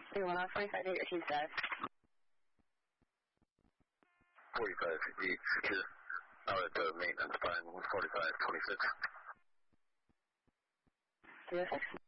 31 on 45, you get Hughes Drive. 45, East secure. Out at maintenance, fine, 45, 26. 306.